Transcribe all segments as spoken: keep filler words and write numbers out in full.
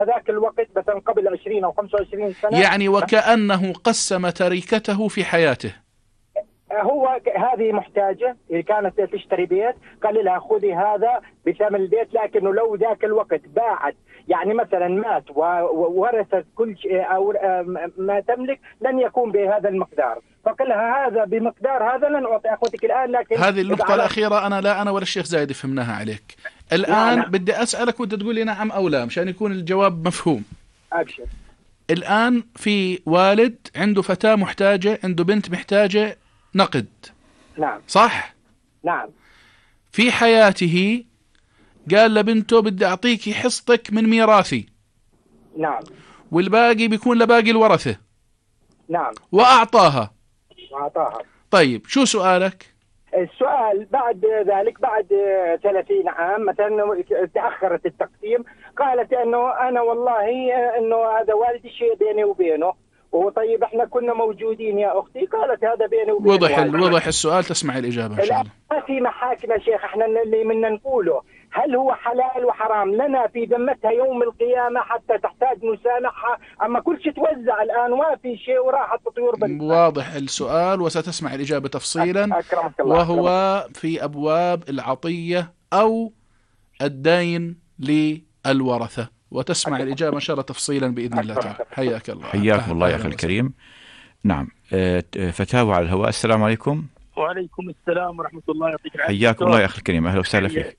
هذاك الوقت مثلا قبل عشرين أو خمسة وعشرين سنة، يعني وكأنه قسم تركته في حياته. هو هذه محتاجة كانت تشتري بيت، قال لها خذي هذا بثمن البيت، لكنه لو ذاك الوقت باعت يعني مثلا مات وورثت كل شيء أو ما تملك لن يكون بهذا المقدار، فقال لها هذا بمقدار هذا لن أعطي أخوتك الآن. لكن هذه النقطة الأخيرة أنا لا أنا ولا الشيخ زايد فهمناها عليك. الآن نعم. بدي أسألك وأنت تقول لي نعم أو لا مشان يكون الجواب مفهوم. أبشر. الآن في والد عنده فتاة محتاجة، عنده بنت محتاجة نقد. نعم. صح؟ نعم. في حياته قال لبنته بدي أعطيكي حصتك من ميراثي. نعم. والباقي بيكون لباقي الورثة. نعم. وأعطاها. وأعطاها. طيب شو سؤالك؟ السؤال بعد ذلك بعد ثلاثين عام مثلا تأخرت التقسيم، قالت انه انا والله انه هذا والدي شيء بيني وبينه، وطيب احنا كنا موجودين يا اختي، قالت هذا بيني وبينه. وضح وضح السؤال، تسمع الإجابة ان شاء الله. ما في محاكم يا شيخ، احنا اللي منا نقوله هل هو حلال وحرام لنا في ذمتها يوم القيامة حتى تحتاج نسامحها، اما كل شيء توزع الان وما في شيء وراح التطوير بنت. واضح السؤال وستسمع الإجابة تفصيلا. أكرمك الله. وهو أكرمك. في أبواب العطية أو الدين للورثة، وتسمع أكرمك. الإجابة إن شاء الله تفصيلا بإذن الله تعالى. حياك الله. حياكم الله يا أخي الكريم. نعم فتاوى على الهواء. السلام عليكم. وعليكم السلام ورحمة الله يعطيك العافية. حياكم الله يا أخي الكريم، أهلا وسهلا فيك.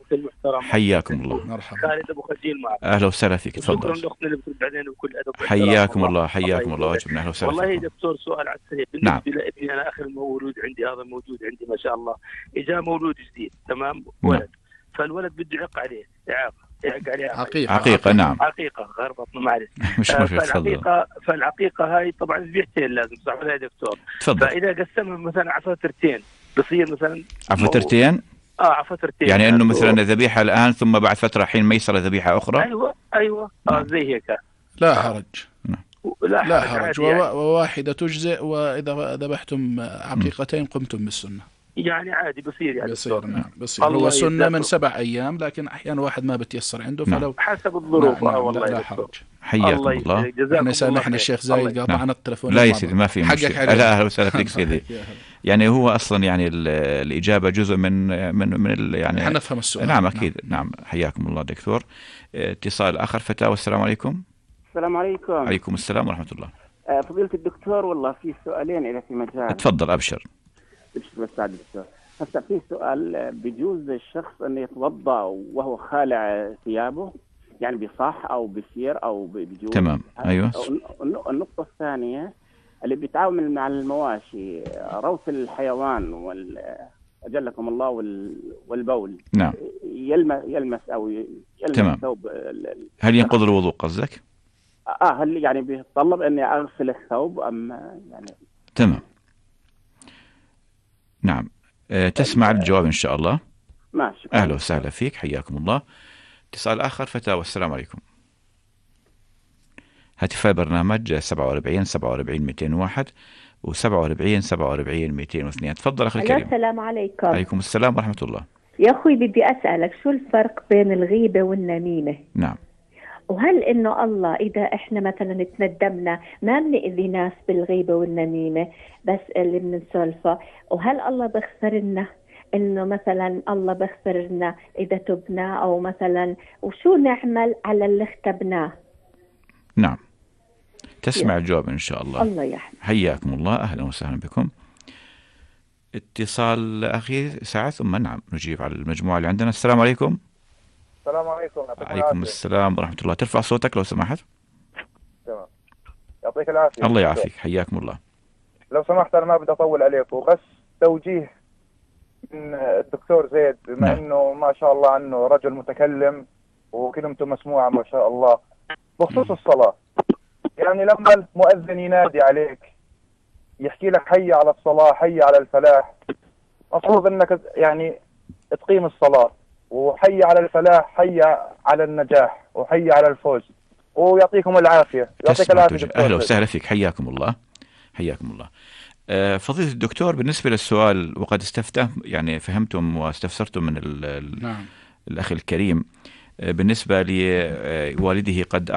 حياكم الله. مرحبا. خالد أبو خجيل معك. أهلا وسهلا فيك، تفضل. شكرا لأختنا اللي بترد بعدين وكل أدب. حياكم الله حياكم الله واجبنا. أهلا وسهلا. والله دكتور سؤال على السريع بالنسبة نعم. لابني أنا آخر مولود عندي، هذا موجود عندي ما شاء الله، إجا مولود جديد تمام ولد. نعم. فالولد بده يعق عليه إعاقة يعق عليه عقيقة. عقيقة. نعم عقيقة غير بطن معلش. مش آه مشكلة. فالعقيقة فالعقيقة هاي طبعا ذبيحتين لازم، صح ولا يا دكتور؟ تفضل. فإذا قسمها مثلا على فترتين بصير مثلا على فترتين. اه على فترتين، يعني انه مثلا ذبيحه الان ثم بعد فتره حين ميسره ذبيحه اخرى. ايوه ايوه اه زي هيك. لا حرج. نعم. لا, لا حرج. وواحده تجزئ، واذا ذبحتم عقيقتين قمتم بالسنه. يعني عادي بصير يعني بصير. نعم بصير. هو سنه من سبع ايام، لكن احيانا واحد ما بتيسر عنده فلو نعم. حسب الظروف. نعم. اه والله لا, لا حرج. حياكم الله. احنا سامحنا الشيخ زايد قاطعنا التليفون. لا يا سيدي ما في مشكله. لا اهلا وسهلا فيك سيدي. يعني هو اصلا يعني الاجابه جزء من من من يعني احنا نفهم السؤال. نعم اكيد. نعم. نعم حياكم الله دكتور. اتصال اخر فتاوى. السلام عليكم. السلام عليكم. عليكم السلام ورحمه الله. فضيلة الدكتور والله في سؤالين إذا في مجال. تفضل أبشر. ابشر بس عاد الدكتور. هسه في سؤال، بيجوز الشخص أن يتوضأ وهو خالع ثيابه، يعني بصح أو بسير أو بيجوز؟ تمام. أيوة. النقطة الثانية اللي بيتعامل مع المواشي، روث الحيوان وال أجلكم الله والبول. نعم. يلمس يلمس أو يلمس تمام. ثوب. هل ينقض الوضوء قصدك؟ اه هل يعني بيتطلب اني اغسل الثوب ام يعني؟ تمام. نعم. أه تسمع الجواب ان شاء الله. ماشي. اهلا وسهلا فيك، حياكم الله. اتصال اخر فتاوى. السلام عليكم. هاتف برنامج سبعة وأربعين سبعة وأربعين مئتين وواحد وسبعة وأربعين سبعة وأربعين مئتين واثنين. تفضل اخي الكريم. السلام عليكم. عليكم السلام ورحمة الله. يا اخوي بدي اسالك شو الفرق بين الغيبة والنميمة؟ نعم. وهل إنه الله إذا إحنا مثلا تندمنا ما بنأذي ناس بالغيبة والنميمة بس اللي بنسولفه، وهل الله بغفر لنا إنه مثلا الله بغفر لنا إذا تبنا، أو مثلا وشو نعمل على اللي اختبناه؟ نعم تسمع الجواب إن شاء الله. الله يحفظك. حياكم الله، أهلا وسهلا بكم. اتصال أخير ساعة ثم نعم نجيب على المجموعة اللي عندنا. السلام عليكم. السلام عليكم. عليكم السلام ورحمة الله. ترفع صوتك لو سمحت. تمام. يعطيك العافية. الله يعافيك، حياكم الله. لو سمحت أنا ما بدي أطول عليكم، بس توجيه من الدكتور زيد بما نعم. إنه ما شاء الله عنه رجل متكلم وكلمته مسموعة ما شاء الله، بخصوص الصلاة. يعني لما المؤذن ينادي عليك يحكي لك حي على الصلاة حي على الفلاح، مفروض إنك يعني تقيم الصلاة، وحي على الفلاح حي على النجاح وحي على الفوز. ويعطيكم العافية. يعطيك العافية. أهلا وسهلا فيك، حياكم الله. حياكم الله. أه فضيلة الدكتور، بالنسبة للسؤال وقد استفتى يعني فهمتم واستفسرتم من ال نعم. الأخ الكريم، بالنسبة لوالده قد